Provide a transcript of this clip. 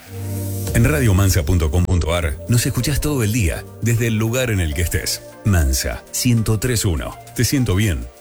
En radiomansa.com.ar nos escuchás todo el día, desde el lugar en el que estés. Mansa 1031. Te siento bien.